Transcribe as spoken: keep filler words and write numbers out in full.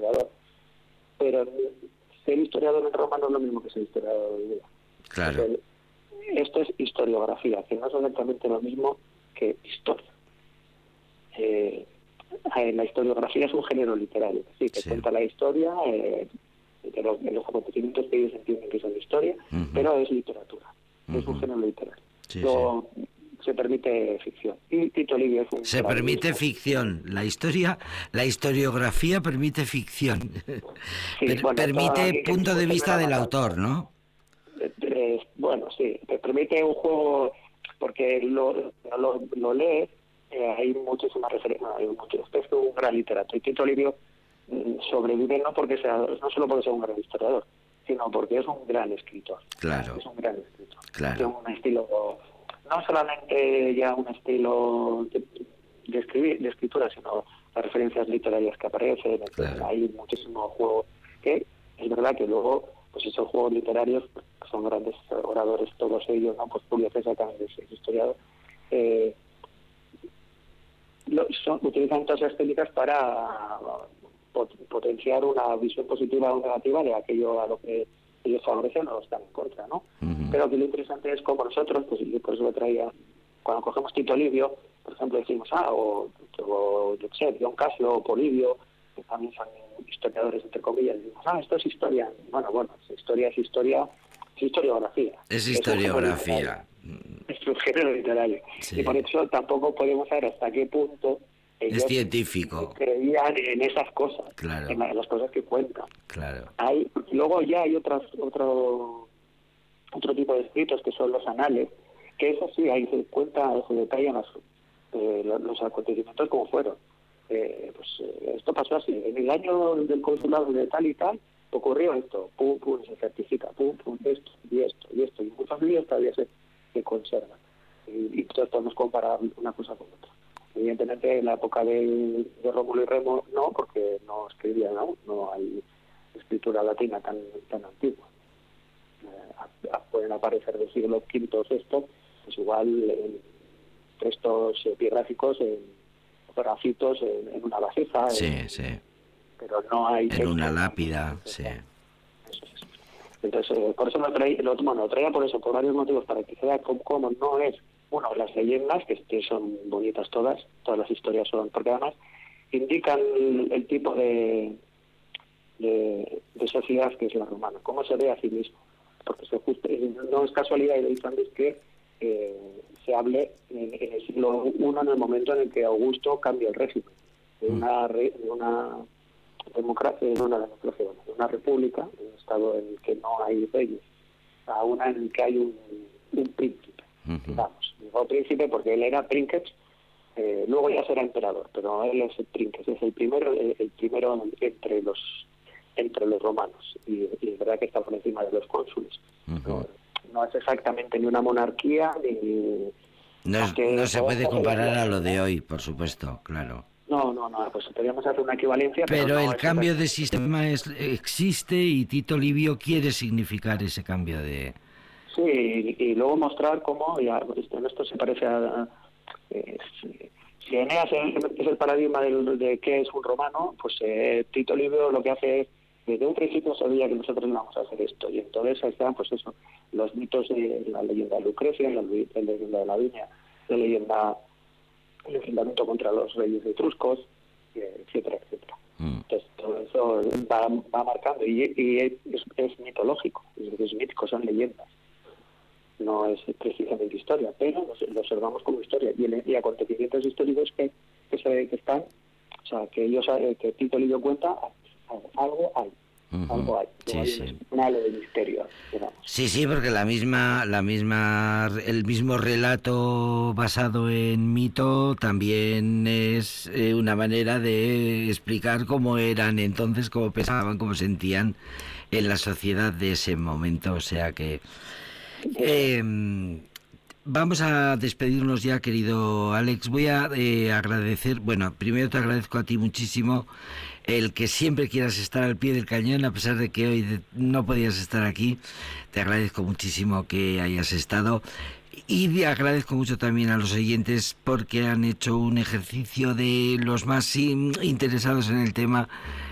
historiador. Pero ser historiador en Roma no es lo mismo que ser historiador hoy día. Claro. Porque esto es historiografía, que no es exactamente lo mismo que historia. Eh, la historiografía es un género literario, sí, que sí. cuenta la historia, eh, de los, de los acontecimientos que ellos entienden que son historia, uh-huh. pero es literatura, uh-huh. es un género literario. Sí, Luego, sí. se permite ficción. Y Tito Livio es un... Se permite ficción. La historia, la historiografía permite ficción. Sí, per- bueno, permite punto de vista del autor, ¿no? Eh, bueno, sí, te permite un juego, porque lo, lo, lo lees, eh, hay muchísimas referencias, hay muchos textos, un gran literato. Y Tito Livio mm, sobrevive no porque sea, no solo porque sea un gran historiador, sino porque es un gran escritor. Claro. Es un gran escritor. Claro. Tiene un estilo, no solamente ya un estilo de, de escribir, de escritura, sino las referencias literarias que aparecen. Claro. Hay muchísimo juego que es verdad que luego, pues esos juegos literarios son grandes oradores todos ellos, ¿no? Pues Julio César también es historiador. Eh, lo, son, utilizan todas esas técnicas para pot, potenciar una visión positiva o negativa de aquello a lo que ellos favorecen o están en contra, ¿no? Uh-huh. Pero aquí lo interesante es como nosotros, pues por eso lo traía, cuando cogemos Tito Livio, por ejemplo, decimos, ah, o, o yo sé, John Casio o Polibio, que también son historiadores, entre comillas, y decimos, ah, esto es historia. Bueno, bueno, historia es historia, es historiografía. Es historiografía. Es un género literario. Sí. Y por eso tampoco podemos saber hasta qué punto ellos es científico. Creían en esas cosas, claro. en las cosas que cuentan. Claro. Hay, luego ya hay otras, otro otro tipo de escritos que son los anales, que eso sí, ahí se cuenta, se detallan los, eh, los, los acontecimientos como fueron. Eh, pues eh, esto pasó así, en el año del consulado de tal y tal ocurrió esto, pum, pum, se certifica, pum, pum, esto y esto y esto, y muchos libros todavía se, se conservan. Y, y todos podemos comparar una cosa con otra. Evidentemente en la época de, de Rómulo y Remo no, porque no escribían aún, no hay escritura latina tan, tan antigua. Eh, a, a, pueden aparecer del siglo quinto o sexto, pues igual en textos epigráficos, en grafitos en, en una vasija, sí, en, sí. pero no hay... En una lápida, sí. Eso es. Entonces, eh, por eso lo traía, lo, bueno, lo traía por eso, por varios motivos, para que se vea cómo, cómo no es, bueno, las leyendas, que, que son bonitas todas, todas las historias son, porque además indican el, el tipo de, de, de sociedad que es la romana, cómo se ve a sí mismo, porque se justa, no es casualidad, y lo dicen antes, que eh, se hable en, en el siglo primero, en el momento en el que Augusto cambia el régimen de una, de una democracia, de una democracia, de una república, de un estado en el que no hay reyes, a una en el que hay un, un príncipe, uh-huh. Vamos, digo príncipe porque él era princeps, eh, luego ya será emperador, pero él es el princeps, es el primero, el, el primero entre los entre los romanos, y, y es verdad que está por encima de los cónsules. Uh-huh. No, no es exactamente ni una monarquía ni... No, es, no se puede comparar a lo de hoy, por supuesto, claro. No, no, no, pues podríamos hacer una equivalencia. Pero, pero no el cambio de sistema es, existe y Tito Livio quiere significar ese cambio de... Sí, y, y luego mostrar cómo, ya, en esto se parece a... Eh, si, si Eneas es el paradigma de, de qué es un romano, pues eh, Tito Livio lo que hace es, desde un principio sabía que nosotros íbamos a hacer esto, y entonces ahí están, pues eso, los mitos de la leyenda de Lucrecia, la, la leyenda de la viña, la leyenda, el enfrentamiento contra los reyes etruscos, etcétera, etcétera. Mm. Entonces todo eso va, va marcando, y, y es, es mitológico, es, es mítico, son leyendas, no es precisamente historia, pero lo, lo observamos como historia, y, y acontecimientos históricos que, que, se, que están, o sea, que ellos, que Tito Livio cuenta, algo hay. Uh-huh. Algo hay, sí, hay sí. un halo de misterio, digamos. Sí, sí, porque la misma, la misma, el mismo relato basado en mito también es eh, una manera de explicar cómo eran entonces, cómo pensaban, cómo sentían en la sociedad de ese momento. O sea que eh, vamos a despedirnos ya, querido Alex. Voy a eh, agradecer, bueno, primero te agradezco a ti muchísimo el que siempre quieras estar al pie del cañón, a pesar de que hoy no podías estar aquí. Te agradezco muchísimo que hayas estado, y agradezco mucho también a los oyentes porque han hecho un ejercicio de los más interesados en el tema,